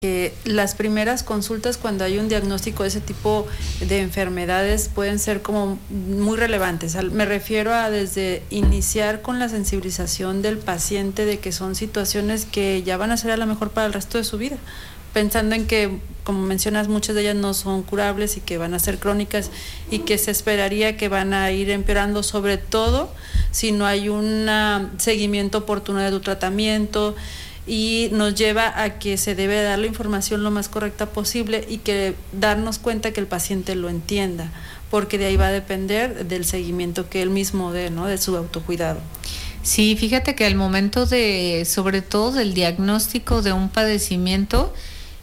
Las primeras consultas cuando hay un diagnóstico de ese tipo de enfermedades pueden ser como muy relevantes. Me refiero a desde iniciar con la sensibilización del paciente de que son situaciones que ya van a ser a lo mejor para el resto de su vida, pensando en que, como mencionas, muchas de ellas no son curables y que van a ser crónicas y que se esperaría que van a ir empeorando, sobre todo si no hay un seguimiento oportuno de tu tratamiento, y nos lleva a que se debe dar la información lo más correcta posible y que darnos cuenta que el paciente lo entienda, porque de ahí va a depender del seguimiento que él mismo dé, ¿no? De su autocuidado. Sí, fíjate que al momento sobre todo del diagnóstico de un padecimiento,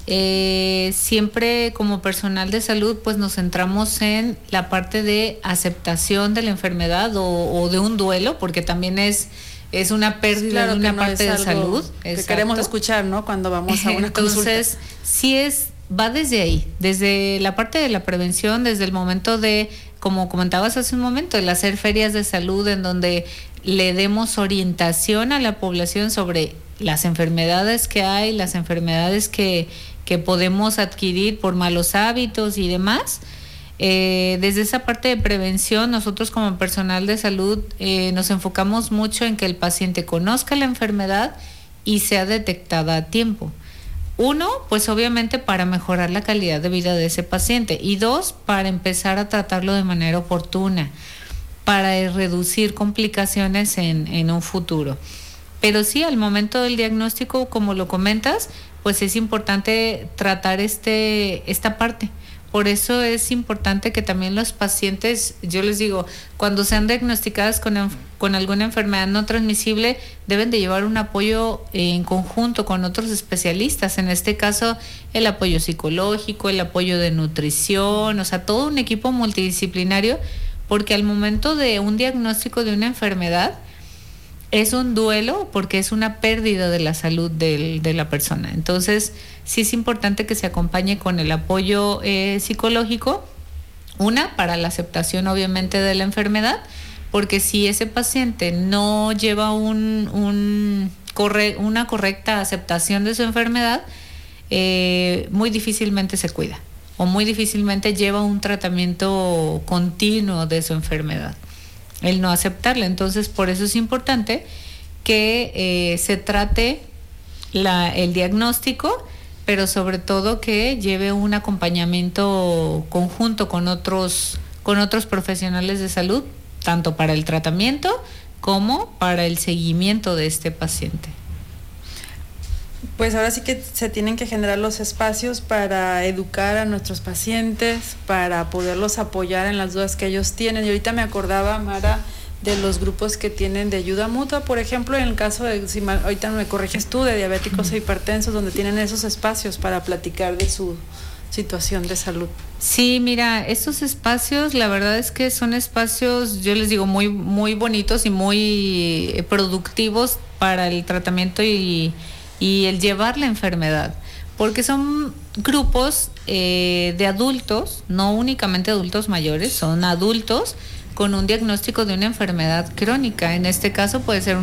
siempre como personal de salud pues nos centramos en la parte de aceptación de la enfermedad o de un duelo, porque también es una pérdida, claro, de una parte de salud que queremos escuchar, ¿no? Cuando vamos a una consulta. Entonces, sí va desde ahí, desde la parte de la prevención, desde el momento de, como comentabas hace un momento, el hacer ferias de salud en donde le demos orientación a la población sobre las enfermedades que hay, las enfermedades que podemos adquirir por malos hábitos y demás. Desde esa parte de prevención, nosotros como personal de salud nos enfocamos mucho en que el paciente conozca la enfermedad y sea detectada a tiempo. Uno, pues obviamente para mejorar la calidad de vida de ese paciente, y dos, para empezar a tratarlo de manera oportuna, para reducir complicaciones en un futuro. Pero sí, al momento del diagnóstico, como lo comentas, pues es importante tratar esta parte. Por eso es importante que también los pacientes, yo les digo, cuando sean diagnosticadas con alguna enfermedad no transmisible, deben de llevar un apoyo en conjunto con otros especialistas, en este caso el apoyo psicológico, el apoyo de nutrición, o sea, todo un equipo multidisciplinario, porque al momento de un diagnóstico de una enfermedad, es un duelo porque es una pérdida de la salud de la persona. Entonces, sí es importante que se acompañe con el apoyo psicológico, para la aceptación obviamente de la enfermedad, porque si ese paciente no lleva una correcta aceptación de su enfermedad, muy difícilmente se cuida o muy difícilmente lleva un tratamiento continuo de su enfermedad, el no aceptarla. Entonces, por eso es importante que se trate el diagnóstico, pero sobre todo que lleve un acompañamiento conjunto con otros profesionales de salud, tanto para el tratamiento como para el seguimiento de este paciente. Pues ahora sí que se tienen que generar los espacios para educar a nuestros pacientes, para poderlos apoyar en las dudas que ellos tienen. Y ahorita me acordaba, Mara, de los grupos que tienen de ayuda mutua, por ejemplo, en el caso de, ahorita me corriges tú, de diabéticos e hipertensos, donde tienen esos espacios para platicar de su situación de salud. Sí, mira, estos espacios, la verdad es que son espacios, yo les digo, muy, muy bonitos y muy productivos para el tratamiento y el llevar la enfermedad, porque son grupos de adultos, no únicamente adultos mayores, son adultos con un diagnóstico de una enfermedad crónica. En este caso puede ser